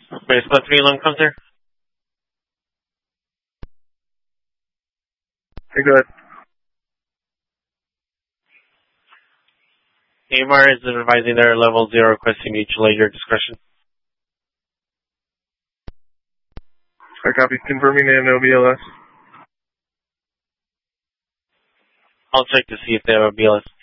Base Club 3 Lone Counter. Hey, go ahead. AMR is revising their level 0, requesting mutual aid your discretion. I copy. Confirming no BLS. I'll check to see if they have a BLS.